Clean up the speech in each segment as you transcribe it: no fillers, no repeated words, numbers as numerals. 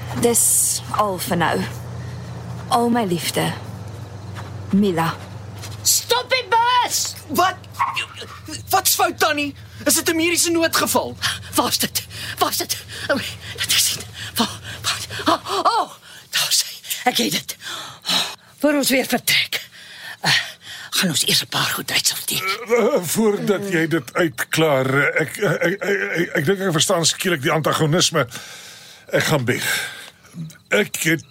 Dis al vir nou. Al my liefde. Mila. Stop die bus! Wat's fout, Tannie? Is dit 'n mediese noodgeval? Waar's dit? Oh, dat is dit. Daar sê, ek het dit. Voor ons weer vertrek. Gaan ons eers 'n paar goed uitsorteer. Voordat jy dit uitklaar, ek dink ek verstaan skielik die antagonisme. Ek gaan weg. Ek het...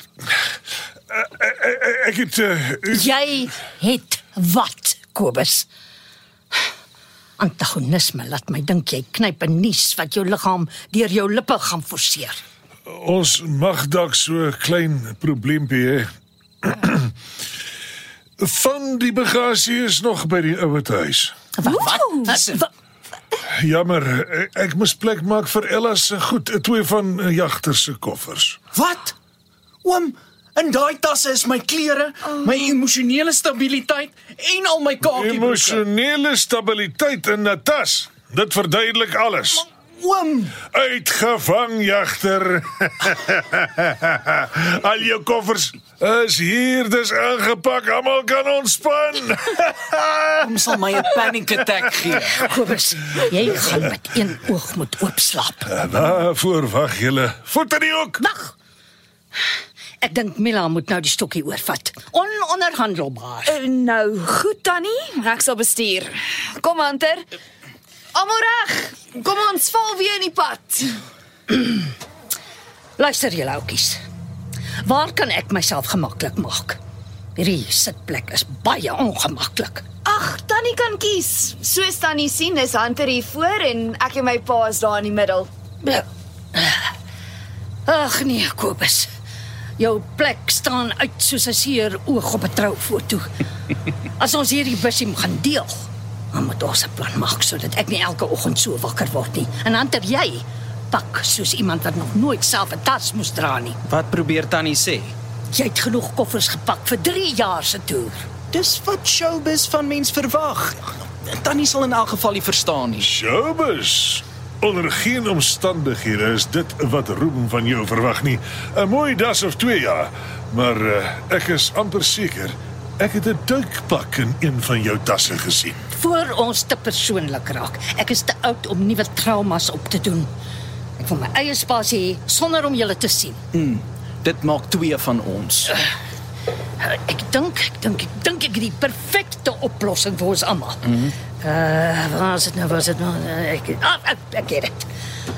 Jy het wat, Kobus? Antagonisme laat my dink jy knyp 'n nuus wat jou liggaam deur jou lippe gaan forceer. Ons mag dalk so 'n klein probleempie hê. Van die bagasie is nog by die ouete huis. Wat? Jammer, ek moes plek maak vir Ella se goed, 2 van Jagter se koffers. Wat? Oom, in daai tasse is my klere, my emosionele stabiliteit en al my kakiebroeke. Emosionele stabiliteit in 'n tas. Dit verduidelik alles. Oom, Uitgevang, Jagter. Al jou koffers is hier, dis aangepak, almal kan ontspan. oom sal my 'n panic attack gee. Kobus, jy gaan met een oog moet oopslaap. Waarvoor wag julle? Voet in die hoek. Wag! Ek dink Mila moet nou die stokkie oorvat. Ononderhandelbaar. Nou, goed Tannie, ek sal bestuur. Kom Hunter. Almal reg. Kom ons val weer in die pad. Luister julle oukies. Waar kan ek myself gemaklik maak? Hierdie sitplek is baie ongemaklik. Ag, Tannie kan kies. Soos Tannie sien, is Hunter hier voor en ek en my pa is daar in die middel. Ag nee, Kobus. Jou plek staan uit soos 'n seer oog op 'n troufoto. As ons hierdie busie gaan deel, dan moet ons 'n plan maak sodat ek nie elke oggend so wakker word nie. En Hunter, jy pak soos iemand wat nog nooit self 'n tas moes dra nie. Wat probeer Tannie sê? Jy het genoeg koffers gepak vir 3 jaar se toer. Dis wat showbiz van mens verwag. Tannie sal in elk geval nie verstaan nie. Showbiz. Onder geen omstandighede is dit wat Ruben van jou verwag nie. 'n Mooi das of 2 jaar. Maar ek is amper seker, ek het 'n duikpak in een van jou tasse gesien. Voor ons te persoonlik raak. Ek is te oud om nuwe traumas op te doen. Ek wil my eie spasie hê sonder om julle te sien. Dit maak 2 van ons. Ek dink ek het die perfekte oplossing vir ons almal. Waar is dit nou? Ek het dit.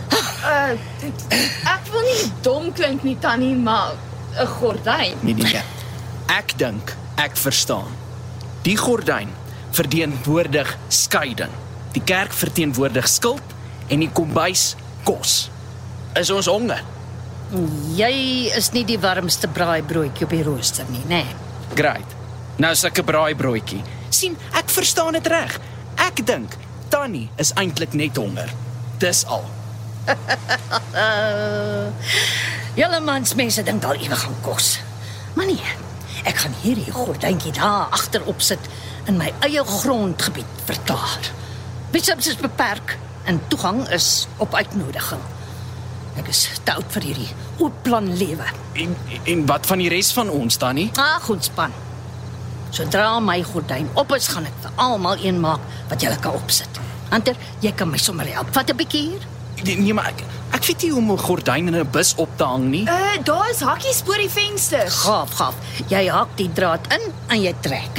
Ek wil nie dom klink nie Tannie, maar 'n gordyn. Nee. Ek dink ek verstaan. Die gordyn verteenwoordig skeiding. Die kerk verteenwoordig skuld en die kombuis kos. Is ons honger? Jy is nie die warmste braaibroodjie op die rooster nie, né? Great. Nou is ek 'n braaibroodjie. Sien, ek verstaan dit reg. Ek dink Tannie is eintlik net honger. Dis al. Julle mansmense dink al ewig aan kos. Maar nee, ek gaan hierdie gordyntjie daar agterop sit in my eie grondgebied verklaar. Besoms is beperk en toegang is op uitnodiging. Ek is te oud vir hierdie oorplan lewe. En wat van die res van ons, Tannie? Ontspan. Sodra my gordyn op is, gaan ek vir almal een maak wat julle kan opsit. Hunter, jy kan my sommer help. Vat 'n bietjie hier. Nee, maar ek weet nie hoe om 'n gordyn in 'n bus op te hang nie. Daar is hakkies voor die vensters. Gaaf. Jy hak die draad in en jy trek.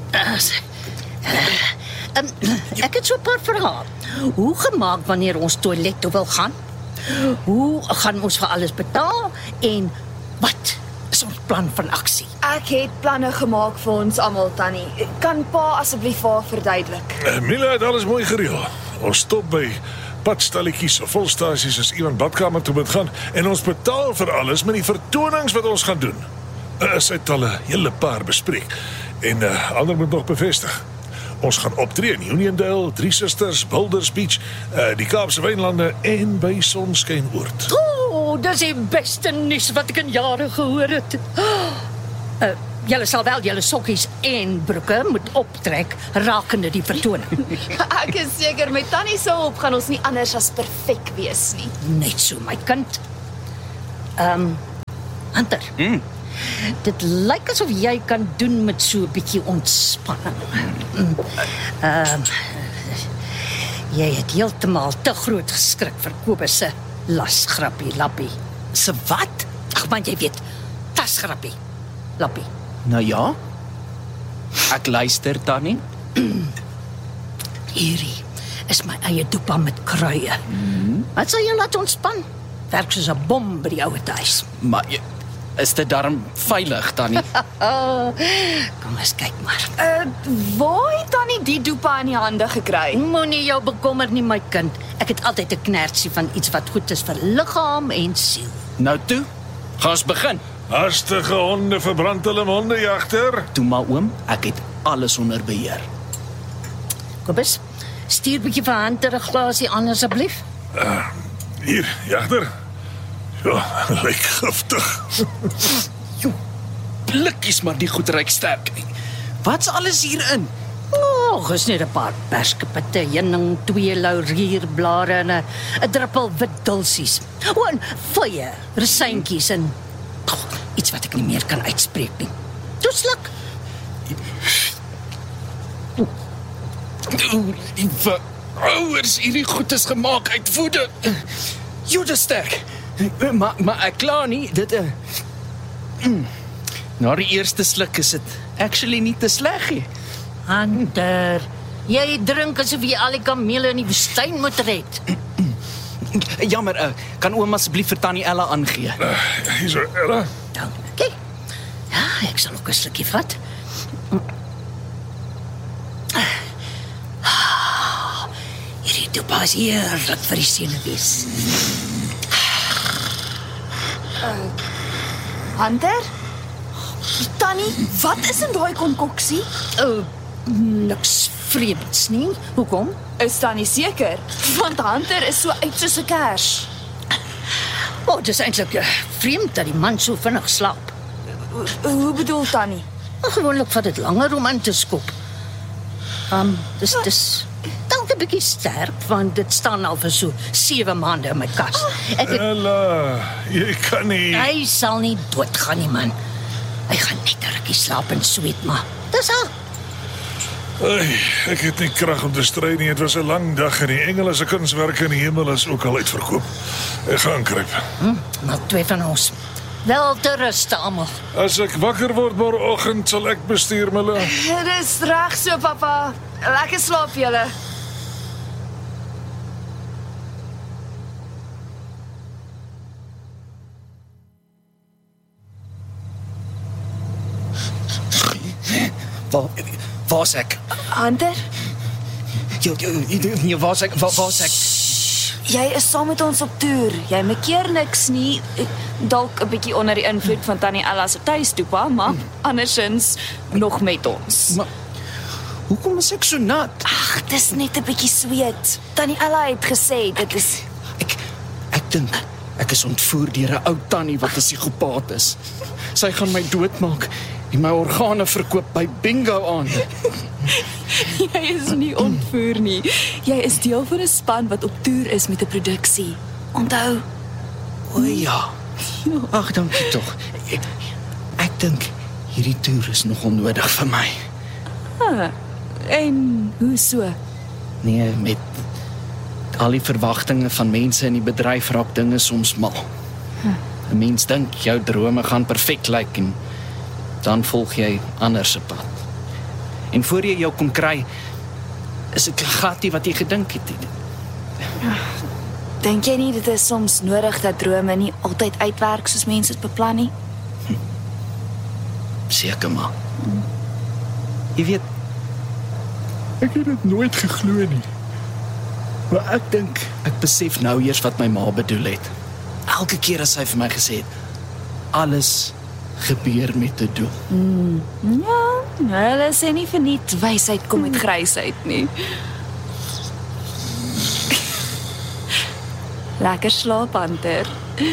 Ek het so 'n paar vrae. Hoe gemaak wanneer ons toilet toe wil gaan? Hoe gaan ons vir alles betaal? En wat is ons plan van aksie? Ek het planne gemaak vir ons almal Tannie. Kan pa asseblief vir haar verduidelik? Mila het alles mooi gereël. Ons stop by padstalletjies of volstasies as iemand badkamer toe moet gaan en ons betaal vir alles met die vertonings wat ons gaan doen. Sy het al 'n hele paar bespreek en ander moet nog bevestig. Ons gaan optree in Uniondale, Drie Susters, Boulders Beach, die Kaapse Wynlande en by Sonskynoord. Dis die beste nuus wat ek in jare gehoor het. Julle sal wel julle sokkies en broeke moet optrek rakende die vertoning. Ek is seker met Tannie se hulp gaan ons nie anders as perfek wees nie. Net so, my kind. Hunter, dit lyk asof jy kan doen met so 'n bietjie ontspanning. Jy het heeltemal te groot geskrik vir Kobus se lasgrappie lappie. Se wat? Ag man, jy weet, tasgrappie lappie. Nou ja. Ek luister, Tannie. Hierdie is my eie doepa met kruie. Wat sal jou laat ontspan? Werk soos 'n bom by die ouer huis. Maar is dit darm veilig, Tannie? Kom eens kyk maar. Waar het Tannie die doepa in die hande gekry? Moenie jou bekommer nie, my kind. Ek het altyd 'n knertsie van iets wat goed is vir liggaam en siel. Nou toe, gaan ons begin. Hastige honde verbrand hulle monde, jagter. Toe maar oom, ek het alles onder beheer. Kobus, stuur bietjie vir Hunter 'n glasie aan asseblief. Hier, jagter. Ja, lyk giftig. Blikkies, maar die goed ruik sterk. Wat's alles hierin? Is net 'n paar perskapitte, heuning, 2 laurierblare en 'n druppel wit dulsies. En vye, resyntjies en iets wat ek nie meer kan uitspreek nie. Toe sluk. Liewe ouers, hierdie goed is gemaak uit woede. Jude sterk. Maar ek kla nie, dit na die eerste sluk is dit actually nie te sleg nie. Hunter, jy drink asof jy al die kamele in die woestyn moet red. Jammer, kan oom asseblief vir Tannie Ella aangee? Hierso, Ella. Dankie. Ja, ek sal ook 'n slukkie vat. Hierdie dopa is heerlik vir die senuwees. Hunter? Tannie, wat is in daai konkoksie? Niks vreemds nie. Hoekom? Is Tannie seker? Want Hunter is so uit soos 'n kers. Dis eintlik vreemd dat die man so vinnig slaap. Hoe bedoel Tannie? Gewoonlik vat dit langer om aan te skop. Dis dalk 'n bietjie sterk, want dit staan al vir so 7 maande in my kas. Ek het, Ella, jy kan nie. hy sal nie doodgaan nie, man. Hy gaan net 'n rukkie slaap en sweet, maar dis al. Ai, ek het nie krag om te stry nie. Dit was 'n lang dag en die engele se kunswerke in die hemel is ook al uitverkoop. Ek gaan kruip. Maar 2 van ons. Wel te ruste almal. As ek wakker word môreoggend, sal ek bestuur, Mille. Dis reg so, papa. Lekker slaap julle. Waar's ek? Hunter, Waar's ek? jy is saam met ons op toer. Jy maak niks nie. Dalk 'n bietjie onder die invloed van Tannie Ella se tuistoepa, maar andersins nog met ons. Maar hoekom is ek so nat? Ag, dis net 'n bietjie sweet. Tannie Ella het gesê dit is Ek dink ek is ontvoer deur 'n ou tannie wat 'n psigopaat is. Sy gaan my doodmaak en my organe verkoop by bingo aan. Jy is nie ontvoer nie. Jy is deel van 'n span wat op toer is met 'n produksie. Onthou, O ja. Ag, dankie tog. Ek dink hierdie toer is nog onnodig vir my. en hoe so? Nee, met al die verwagtinge van mense in die bedryf raak dinge soms mal. 'n Mens dink jou drome gaan perfek lyk en dan volg jy anders se pad. En voor jy jou kon kry, is dit glad nie wat jy gedink het. Dink jy nie dit is soms nodig dat drome nie altyd uitwerk soos mense dit beplan nie? Seker maar. Jy weet, ek het dit nooit geglo nie. Maar ek dink ek besef nou eers wat my ma bedoel het. Elke keer as sy vir my gesê het, alles gebeur met 'n doel. Ja, hulle sê nie verniet wysheid kom met grysheid nie. Lekker slaap, Hunter.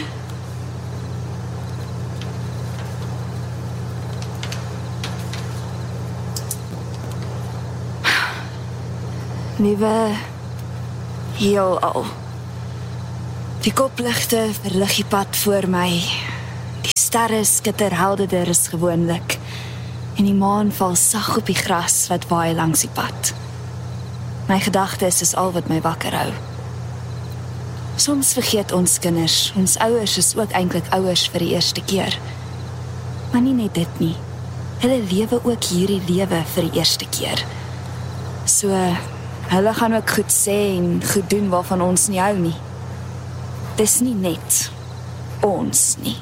Liewe heelal. Die kopligte verlig die pad voor my. Die sterre skitter helderder as gewoonlik en die maan val sag op die gras wat waai langs die pad. My gedagtes is al wat my wakker hou. Soms vergeet ons kinders, ons ouers is ook eintlik ouers vir die eerste keer. Maar nie net dit nie. Hulle lewe ook hierdie lewe vir die eerste keer. So, hulle gaan ook goed sê en goed doen waarvan ons nie hou nie. Dis nie net ons nie.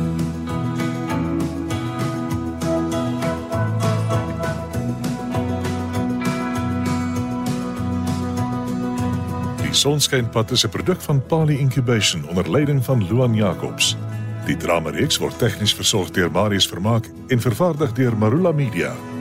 Die Sonskynpad is 'n produk van Pali Incubation onder leiding van Luan Jacobs. Die dramareeks word tegnies versorg deur Marius Vermaak en vervaardig deur Marula Media.